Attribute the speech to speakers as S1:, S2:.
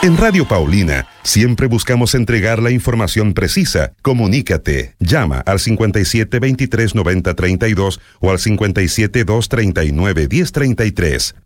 S1: En Radio Paulina, siempre buscamos entregar la información precisa. Comunícate. Llama al 57 23 90 32 o al 57 239 1033.